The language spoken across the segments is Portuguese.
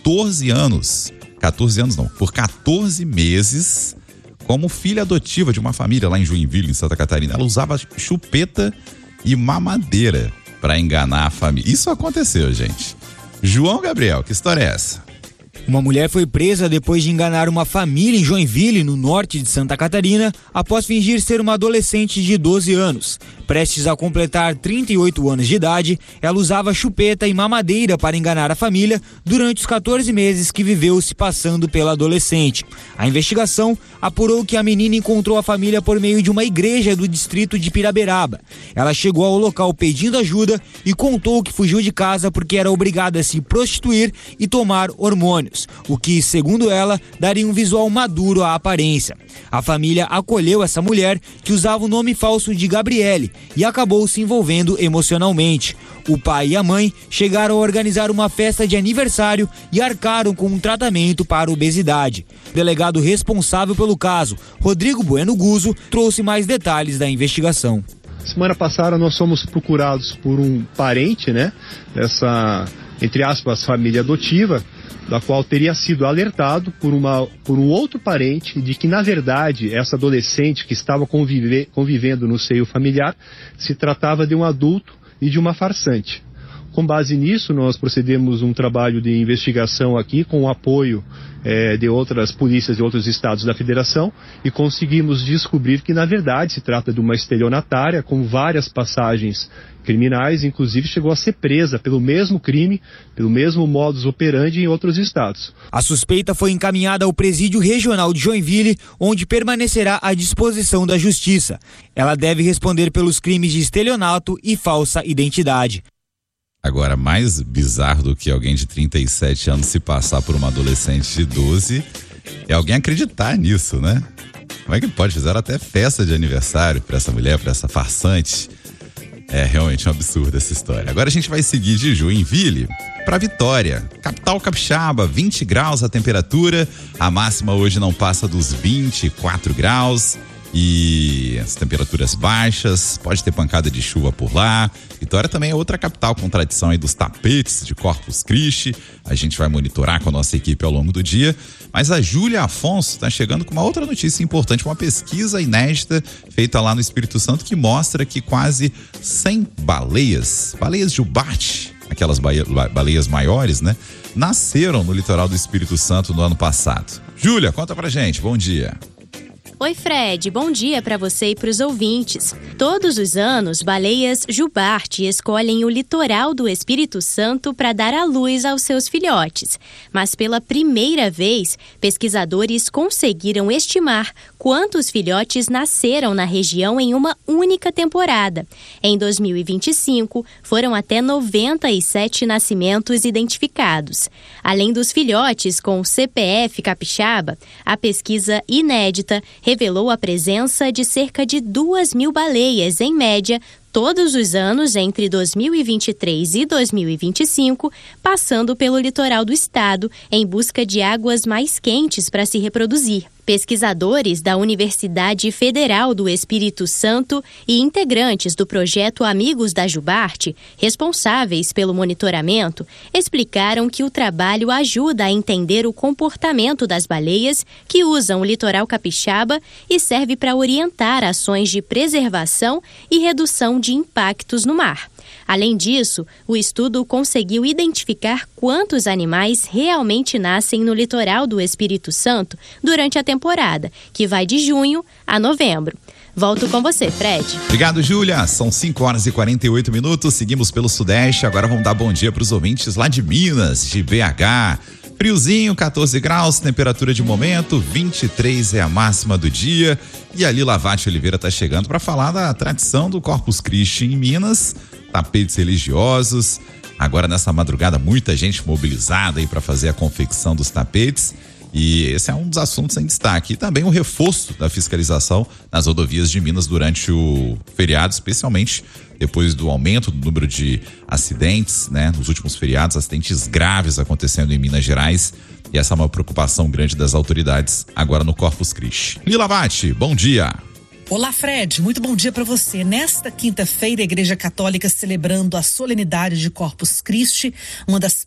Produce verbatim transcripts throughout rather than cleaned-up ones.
quatorze anos. quatorze anos não, por quatorze meses, como filha adotiva de uma família lá em Joinville, em Santa Catarina. Ela usava chupeta e mamadeira para enganar a família. Isso aconteceu, gente. João Gabriel, que história é essa? Uma mulher foi presa depois de enganar uma família em Joinville, no norte de Santa Catarina, após fingir ser uma adolescente de doze anos. Prestes a completar trinta e oito anos de idade, ela usava chupeta e mamadeira para enganar a família durante os quatorze meses que viveu se passando pela adolescente. A investigação apurou que a menina encontrou a família por meio de uma igreja do distrito de Piraberaba. Ela chegou ao local pedindo ajuda e contou que fugiu de casa porque era obrigada a se prostituir e tomar hormônios, o que, segundo ela, daria um visual maduro à aparência. A família acolheu essa mulher, que usava o nome falso de Gabriele, e acabou se envolvendo emocionalmente. O pai e a mãe chegaram a organizar uma festa de aniversário e arcaram com um tratamento para obesidade. O delegado responsável pelo caso, Rodrigo Bueno Guzzo, trouxe mais detalhes da investigação. Semana passada nós fomos procurados por um parente, né, dessa, entre aspas, família adotiva, da qual teria sido alertado por, uma, por um outro parente de que, na verdade, essa adolescente que estava convive, convivendo no seio familiar se tratava de um adulto e de uma farsante. Com base nisso, nós procedemos um trabalho de investigação aqui com o apoio é, de outras polícias de outros estados da federação e conseguimos descobrir que, na verdade, se trata de uma estelionatária com várias passagens criminais, inclusive chegou a ser presa pelo mesmo crime, pelo mesmo modus operandi em outros estados. A suspeita foi encaminhada ao Presídio Regional de Joinville, onde permanecerá à disposição da Justiça. Ela deve responder pelos crimes de estelionato e falsa identidade. Agora, mais bizarro do que alguém de trinta e sete anos se passar por uma adolescente de doze é alguém acreditar nisso, né? Como é que pode? Fizeram até festa de aniversário para essa mulher, para essa farsante. É realmente um absurdo essa história. Agora a gente vai seguir de Joinville para Vitória, capital capixaba, vinte graus a temperatura, a máxima hoje não passa dos vinte e quatro graus e as temperaturas baixas, pode ter pancada de chuva por lá. Vitória também é outra capital com tradição aí dos tapetes de Corpus Christi, a gente vai monitorar com a nossa equipe ao longo do dia, mas a Júlia Afonso está chegando com uma outra notícia importante, uma pesquisa inédita feita lá no Espírito Santo que mostra que quase cem baleias, baleias jubarte, aquelas baleias maiores, né, nasceram no litoral do Espírito Santo no ano passado. Júlia, conta pra gente, bom dia. Oi, Fred, bom dia para você e para os ouvintes. Todos os anos, baleias jubarte escolhem o litoral do Espírito Santo para dar à luz aos seus filhotes. Mas pela primeira vez, pesquisadores conseguiram estimar quantos filhotes nasceram na região em uma única temporada. Em dois mil e vinte e cinco, foram até noventa e sete nascimentos identificados. Além dos filhotes com C P F capixaba, a pesquisa inédita revelou a presença de cerca de duas mil baleias, em média, todos os anos entre dois mil e vinte e três e dois mil e vinte e cinco, passando pelo litoral do estado em busca de águas mais quentes para se reproduzir. Pesquisadores da Universidade Federal do Espírito Santo e integrantes do projeto Amigos da Jubarte, responsáveis pelo monitoramento, explicaram que o trabalho ajuda a entender o comportamento das baleias que usam o litoral capixaba e serve para orientar ações de preservação e redução de impactos no mar. Além disso, o estudo conseguiu identificar quantos animais realmente nascem no litoral do Espírito Santo durante a temporada, que vai de junho a novembro. Volto com você, Fred. Obrigado, Júlia. São cinco horas e quarenta e oito minutos. Seguimos pelo Sudeste. Agora vamos dar bom dia para os ouvintes lá de Minas, de B H. Friozinho, quatorze graus, temperatura de momento, vinte e três é a máxima do dia. E ali Lavate Oliveira está chegando para falar da tradição do Corpus Christi em Minas, tapetes religiosos. Agora nessa madrugada muita gente mobilizada aí para fazer a confecção dos tapetes. E esse é um dos assuntos em destaque. E também o reforço da fiscalização nas rodovias de Minas durante o feriado, especialmente depois do aumento do número de acidentes, né? Nos últimos feriados, acidentes graves acontecendo em Minas Gerais. E essa é uma preocupação grande das autoridades agora no Corpus Christi. Lila Vatti, bom dia. Olá, Fred, muito bom dia para você. Nesta quinta-feira, a Igreja Católica celebrando a solenidade de Corpus Christi, uma das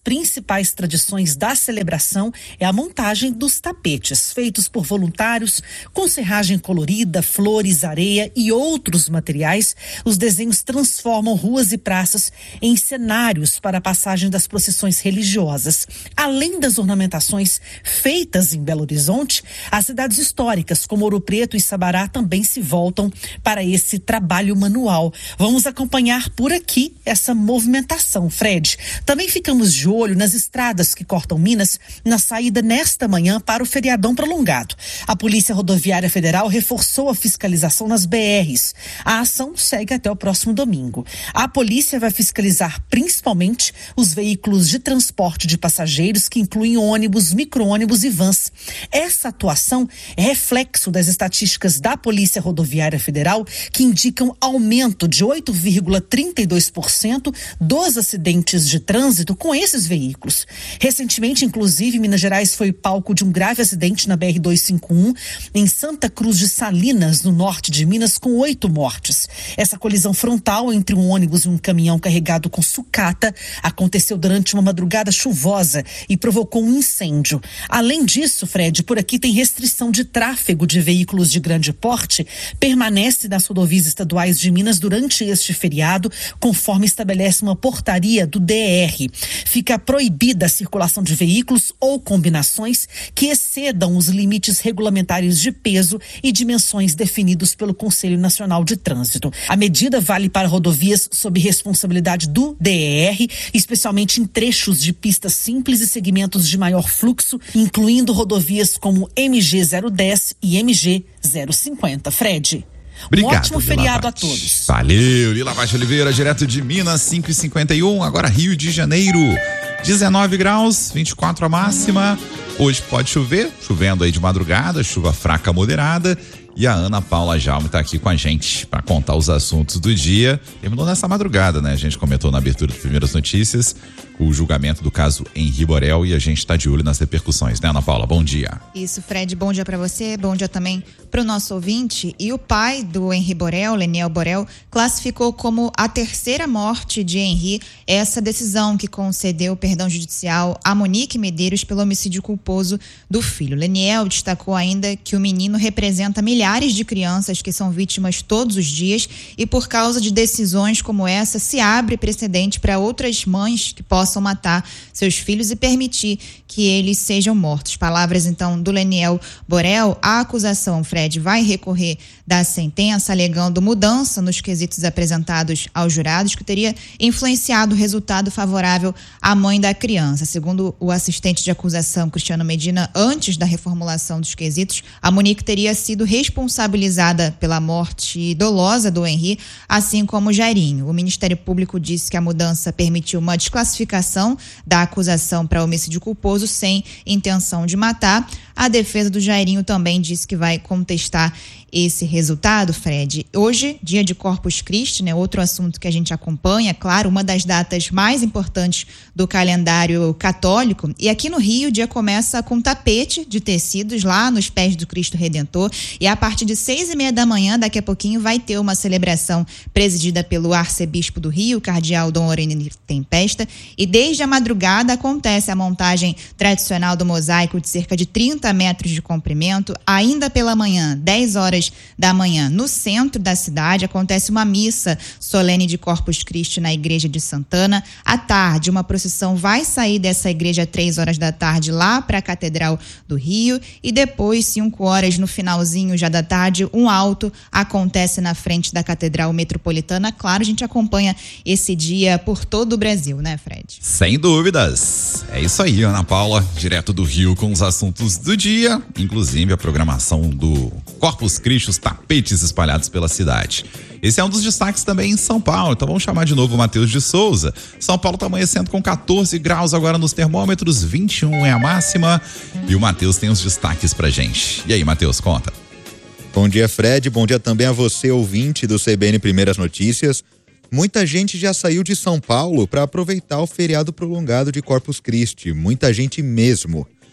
principais tradições da celebração é a montagem dos tapetes, feitos por voluntários, com serragem colorida, flores, areia e outros materiais. Os desenhos transformam ruas e praças em cenários para a passagem das procissões religiosas. Além das ornamentações feitas em Belo Horizonte, as cidades históricas como Ouro Preto e Sabará também se voltam para esse trabalho manual. Vamos acompanhar por aqui essa movimentação, Fred. Também ficamos de olho nas estradas que cortam Minas na saída nesta manhã para o feriadão prolongado. A Polícia Rodoviária Federal reforçou a fiscalização nas B Rs. A ação segue até o próximo domingo. A polícia vai fiscalizar principalmente os veículos de transporte de passageiros, que incluem ônibus, micro-ônibus e vans. Essa atuação é reflexo das estatísticas da Polícia Rodoviária Federal, que indicam aumento de oito vírgula trinta e dois por cento dos acidentes de trânsito com esses veículos. Recentemente, inclusive, Minas Gerais foi palco de um grave acidente na B R duzentos e cinquenta e um, em Santa Cruz de Salinas, no norte de Minas, com oito mortes. Essa colisão frontal entre um ônibus e um caminhão carregado com sucata aconteceu durante uma madrugada chuvosa e provocou um incêndio. Além disso, Fred, por aqui tem restrição de tráfego de veículos de grande porte, permanece nas rodovias estaduais de Minas durante este feriado, conforme estabelece uma portaria do D R. Fica proibida a circulação de veículos ou combinações que excedam os limites regulamentares de peso e dimensões definidos pelo Conselho Nacional de Trânsito. A medida vale para rodovias sob responsabilidade do D R, especialmente em trechos de pistas simples e segmentos de maior fluxo, incluindo rodovias como M G zero dez e M G zero cinquenta. Fred. Obrigado, um ótimo Lila feriado Bate. a todos. Valeu, Lila Bate Oliveira, direto de Minas, cinco e cinquenta e um, agora Rio de Janeiro, dezenove graus, vinte e quatro a máxima. Hoje pode chover, chovendo aí de madrugada, chuva fraca moderada. E a Ana Paula Jaume está aqui com a gente para contar os assuntos do dia. Terminou nessa madrugada, né? A gente comentou na abertura das primeiras notícias o julgamento do caso Henri Borel e a gente está de olho nas repercussões, né, Ana Paula? Bom dia. Isso, Fred, bom dia para você, bom dia também para o nosso ouvinte. E o pai do Henri Borel, Leniel Borel, classificou como a terceira morte de Henri essa decisão que concedeu perdão judicial a Monique Medeiros pelo homicídio culposo do filho. Leniel destacou ainda que o menino representa milhares de crianças que são vítimas todos os dias e por causa de decisões como essa se abre precedente para outras mães que possam matar seus filhos e permitir que eles sejam mortos. Palavras então do Leniel Borel. A acusação, Fred, vai recorrer da sentença alegando mudança nos quesitos apresentados aos jurados que teria influenciado o resultado favorável à mãe da criança. Segundo o assistente de acusação Cristiano Medina, antes da reformulação dos quesitos, a Monique teria sido responsabilizada pela morte dolosa do Henri, assim como o Jairinho. O Ministério Público disse que a mudança permitiu uma desclassificação da acusação para homicídio culposo sem intenção de matar. A defesa do Jairinho também disse que vai contestar esse resultado, Fred. Hoje, dia de Corpus Christi, né? Outro assunto que a gente acompanha, claro, uma das datas mais importantes do calendário católico. E aqui no Rio, o dia começa com tapete de tecidos lá nos pés do Cristo Redentor. E a partir de seis e meia da manhã, daqui a pouquinho, vai ter uma celebração presidida pelo arcebispo do Rio, cardeal Dom Orene Tempesta. E desde a madrugada acontece a montagem tradicional do mosaico de cerca de trinta metros de comprimento. Ainda pela manhã, dez horas da manhã, no centro da cidade, acontece uma missa solene de Corpus Christi na igreja de Santana. À tarde, uma procissão vai sair dessa igreja às três horas da tarde lá para a Catedral do Rio e depois, cinco horas no finalzinho já da tarde, um alto acontece na frente da Catedral Metropolitana. Claro, a gente acompanha esse dia por todo o Brasil, né, Fred? Sem dúvidas. É isso aí, Ana Paula, direto do Rio com os assuntos do dia, inclusive a programação do Corpus Christi, os tapetes espalhados pela cidade. Esse é um dos destaques também em São Paulo, então vamos chamar de novo o Matheus de Souza. São Paulo está amanhecendo com catorze graus agora nos termômetros, vinte e um é a máxima e o Matheus tem os destaques pra gente. E aí, Matheus, conta. Bom dia, Fred, bom dia também a você, ouvinte do C B N Primeiras Notícias. Muita gente já saiu de São Paulo para aproveitar o feriado prolongado de Corpus Christi, muita gente mesmo.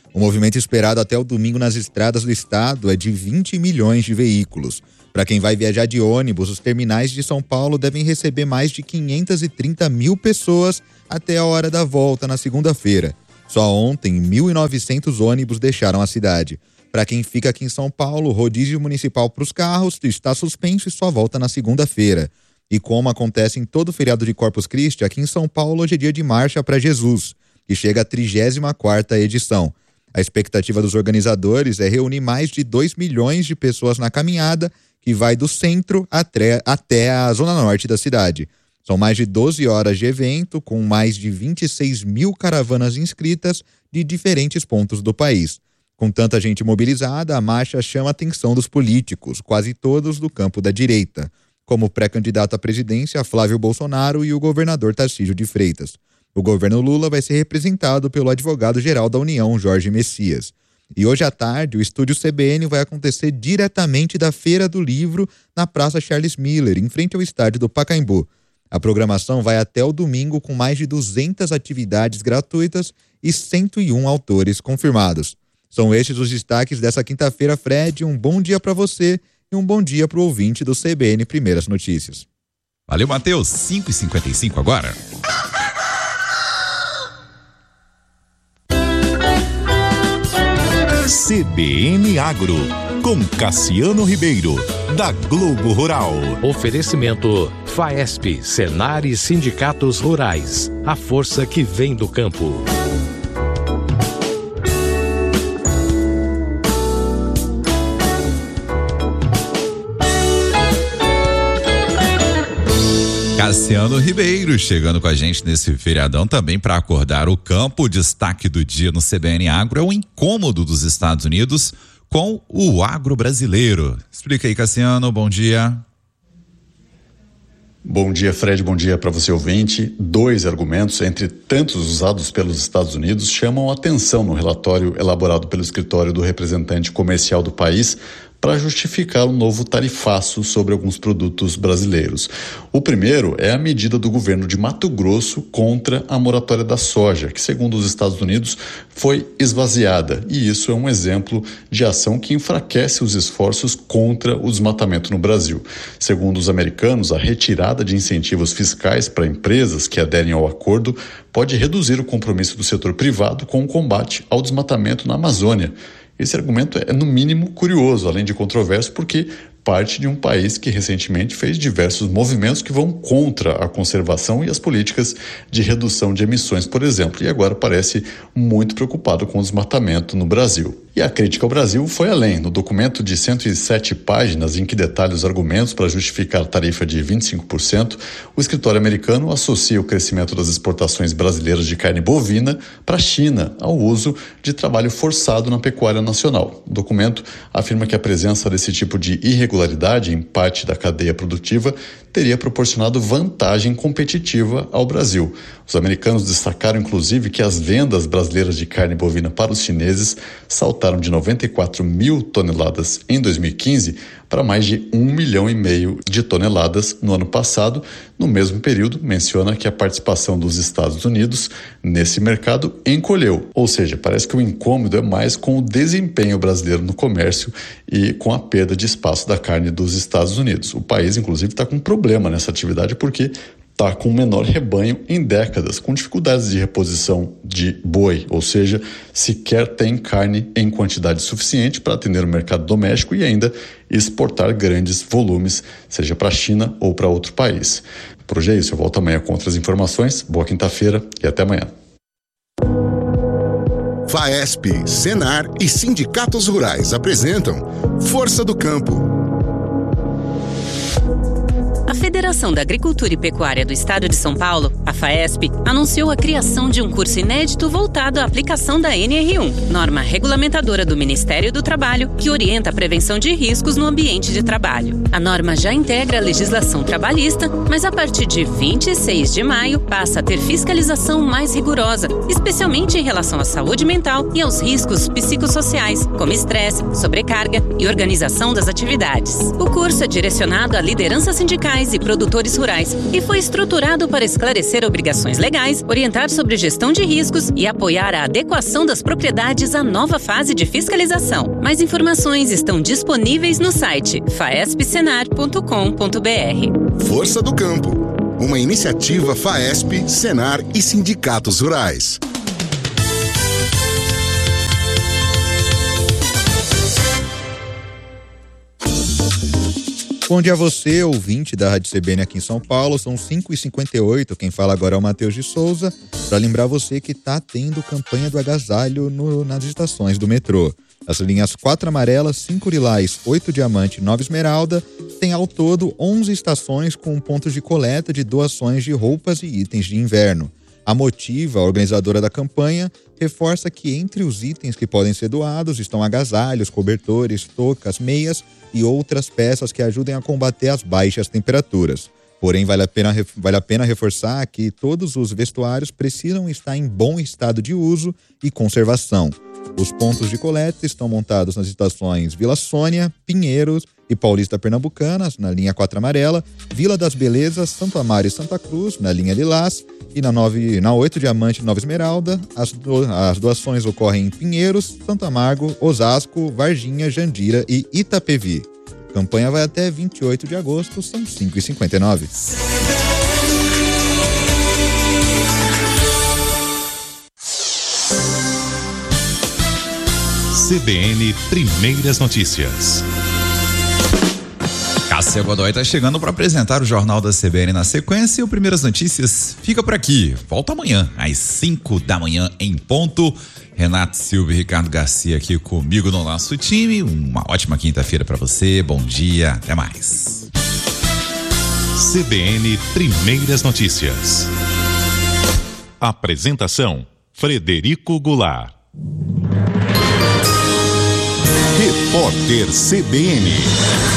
O movimento esperado até o domingo nas estradas do estado é de vinte milhões de veículos. Para quem vai viajar de ônibus, os terminais de São Paulo devem receber mais de quinhentas e trinta mil pessoas até a hora da volta na segunda-feira. Só ontem, mil e novecentos ônibus deixaram a cidade. Para quem fica aqui em São Paulo, o rodízio municipal para os carros está suspenso e só volta na segunda-feira. E como acontece em todo feriado de Corpus Christi, aqui em São Paulo hoje é dia de marcha para Jesus, que chega à trigésima quarta edição. A expectativa dos organizadores é reunir mais de dois milhões de pessoas na caminhada, que vai do centro até, até a zona norte da cidade. São mais de doze horas de evento, com mais de vinte e seis mil caravanas inscritas de diferentes pontos do país. Com tanta gente mobilizada, a marcha chama a atenção dos políticos, quase todos do campo da direita, como o pré-candidato à presidência Flávio Bolsonaro e o governador Tarcísio de Freitas. O governo Lula vai ser representado pelo advogado-geral da União, Jorge Messias. E hoje à tarde, o Estúdio C B N vai acontecer diretamente da Feira do Livro, na Praça Charles Miller, em frente ao estádio do Pacaembu. A programação vai até o domingo com mais de duzentas atividades gratuitas e cento e um autores confirmados. São estes os destaques dessa quinta-feira, Fred. Um bom dia para você e um bom dia para o ouvinte do C B N Primeiras Notícias. Valeu, Matheus. cinco e cinquenta e cinco agora. C B N Agro, com Cassiano Ribeiro, da Globo Rural. Oferecimento Faesp, Senar e Sindicatos Rurais. A força que vem do campo. Cassiano Ribeiro chegando com a gente nesse feriadão também para acordar o campo. O destaque do dia no C B N Agro é o incômodo dos Estados Unidos com o agro brasileiro. Explica aí, Cassiano, bom dia. Bom dia, Fred, bom dia para você ouvinte. Dois argumentos, entre tantos usados pelos Estados Unidos, chamam a atenção no relatório elaborado pelo escritório do representante comercial do país para justificar um novo tarifaço sobre alguns produtos brasileiros. O primeiro é a medida do governo de Mato Grosso contra a moratória da soja, que, segundo os Estados Unidos, foi esvaziada. E isso é um exemplo de ação que enfraquece os esforços contra o desmatamento no Brasil. Segundo os americanos, a retirada de incentivos fiscais para empresas que aderem ao acordo pode reduzir o compromisso do setor privado com o combate ao desmatamento na Amazônia. Esse argumento é, no mínimo, curioso, além de controverso, porque parte de um país que recentemente fez diversos movimentos que vão contra a conservação e as políticas de redução de emissões, por exemplo, e agora parece muito preocupado com o desmatamento no Brasil. E a crítica ao Brasil foi além. No documento de cento e sete páginas, em que detalha os argumentos para justificar a tarifa de vinte e cinco por cento, o escritório americano associa o crescimento das exportações brasileiras de carne bovina para a China ao uso de trabalho forçado na pecuária nacional. O documento afirma que a presença desse tipo de irregularidade em parte da cadeia produtiva teria proporcionado vantagem competitiva ao Brasil. Os americanos destacaram, inclusive, que as vendas brasileiras de carne bovina para os chineses saltaram de noventa e quatro mil toneladas em dois mil e quinze para mais de um milhão e meio de toneladas no ano passado. No mesmo período, menciona que a participação dos Estados Unidos nesse mercado encolheu. Ou seja, parece que o incômodo é mais com o desempenho brasileiro no comércio e com a perda de espaço da carne dos Estados Unidos. O país, inclusive, está com um problema nessa atividade porque está com o menor rebanho em décadas, com dificuldades de reposição de boi, ou seja, sequer tem carne em quantidade suficiente para atender o mercado doméstico e ainda exportar grandes volumes, seja para a China ou para outro país. Por hoje é isso, eu volto amanhã com outras informações. Boa quinta-feira e até amanhã. Faesp, Senar e Sindicatos Rurais apresentam Força do Campo. A Federação da Agricultura e Pecuária do Estado de São Paulo, a Faesp, anunciou a criação de um curso inédito voltado à aplicação da N R um, norma regulamentadora do Ministério do Trabalho, que orienta a prevenção de riscos no ambiente de trabalho. A norma já integra a legislação trabalhista, mas a partir de vinte e seis de maio passa a ter fiscalização mais rigorosa, especialmente em relação à saúde mental e aos riscos psicossociais, como estresse, sobrecarga e organização das atividades. O curso é direcionado a lideranças sindicais e e produtores rurais e foi estruturado para esclarecer obrigações legais, orientar sobre gestão de riscos e apoiar a adequação das propriedades à nova fase de fiscalização. Mais informações estão disponíveis no site faesp senar ponto com ponto br. Força do Campo, uma iniciativa Faesp, Senar e sindicatos rurais. Bom dia a você, ouvinte da Rádio C B N aqui em São Paulo, são cinco e cinquenta e oito, quem fala agora é o Matheus de Souza, para lembrar você que está tendo campanha do agasalho no, nas estações do metrô. As linhas quatro amarelas, cinco lilás, oito diamante e nove esmeralda tem ao todo onze estações com pontos de coleta de doações de roupas e itens de inverno. A Motiva, a organizadora da campanha, reforça que entre os itens que podem ser doados estão agasalhos, cobertores, toucas, meias e outras peças que ajudem a combater as baixas temperaturas. Porém, vale a pena, vale a pena reforçar que todos os vestuários precisam estar em bom estado de uso e conservação. Os pontos de coleta estão montados nas estações Vila Sônia, Pinheiros e Paulista Pernambucanas, na linha quatro amarela, Vila das Belezas, Santo Amaro e Santa Cruz, na linha Lilás, e na, nove, na oito Diamante e nove Esmeralda. As, do, as doações ocorrem em Pinheiros, Santo Amaro, Osasco, Varginha, Jandira e Itapevi. A campanha vai até vinte e oito de agosto, são cinco e cinquenta e nove. C B N Primeiras Notícias. Cássia Godoy está chegando para apresentar o Jornal da C B N na sequência e o Primeiras Notícias fica por aqui. Volta amanhã, às cinco da manhã em ponto. Renato Silva e Ricardo Garcia aqui comigo no nosso time. Uma ótima quinta-feira para você. Bom dia, até mais. C B N Primeiras Notícias. Apresentação: Frederico Goulart. Repórter C B N.